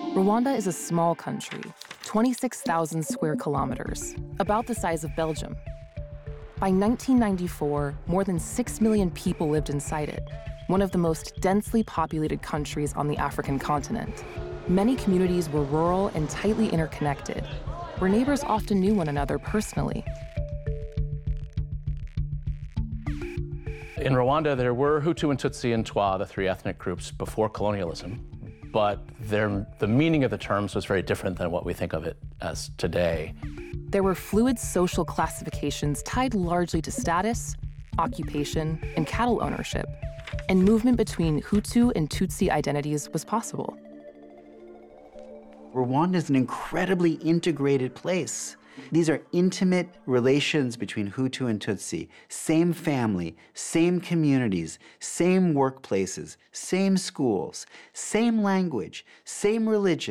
Rwanda is a small country, 26,000 square kilometers, about the size of Belgium. By 1994, more than 6 million people lived inside it, one of the most densely populated countries on the African continent. Many communities were rural and tightly interconnected, where neighbors often knew one another personally. In Rwanda, there were Hutu and Tutsi and Twa, the three ethnic groups, before colonialism, but the meaning of the terms was very different than what we think of it as today. There were fluid social classifications tied largely to status, occupation, and cattle ownership, and movement between Hutu and Tutsi identities was possible. Rwanda is an incredibly integrated place. These are intimate relations between Hutu and Tutsi. Same family, same communities, same workplaces, same schools, same language, same religion.